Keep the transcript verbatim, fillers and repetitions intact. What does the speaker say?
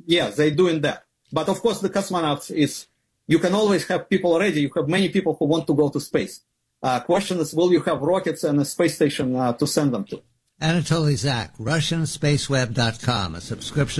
yeah, they're doing that. But of course, the cosmonauts is, you can always have people ready. You have many people who want to go to space. Uh, question is, will you have rockets and a space station uh, to send them to? Anatoly Zak, Russian Space Web dot com, a subscription